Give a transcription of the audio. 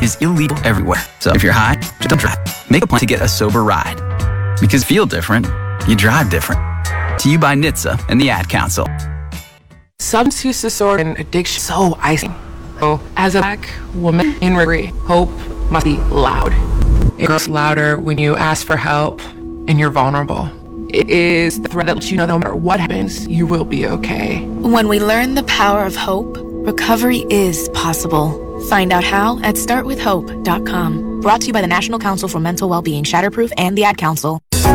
is illegal everywhere. So if you're high, just don't drive. Make a plan to get a sober ride. Because feel different, you drive different. To you by NHTSA and the Ad Council. Substance use disorder and addiction so isolating. So as a Black woman in recovery, hope must be loud. It grows louder when you ask for help and you're vulnerable. It is the thread that lets you know that no matter what happens, you will be okay. When we learn the power of hope, recovery is possible. Find out how at startwithhope.com. Brought to you by the National Council for Mental Wellbeing, Shatterproof, and the Ad Council.